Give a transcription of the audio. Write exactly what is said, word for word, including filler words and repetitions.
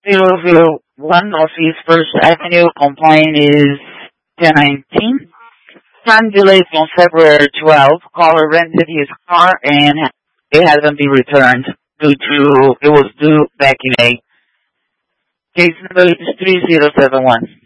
zero zero one Northeast First Avenue. Complaint is ten nineteen. Time delays on February twelfth. Caller rented his car and it hasn't been returned due to, it was due back in May. Case number is three zero seven one.